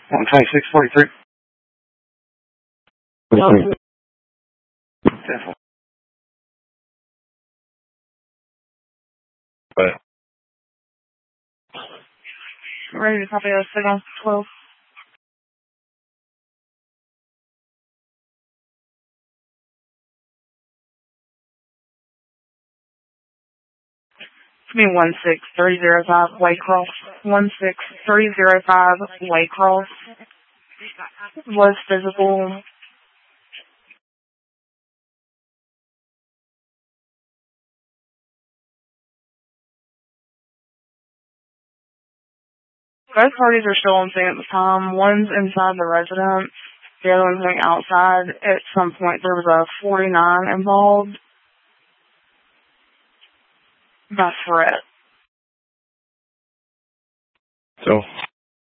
12643. Okay. Definitely. But Ready to copy us signal 12. It's me 16305 Waycross. 16305 Waycross. Was physical. Both parties are still on scene at the time. One's inside the residence. The other one's going outside. At some point, there was a 49 involved by threat. so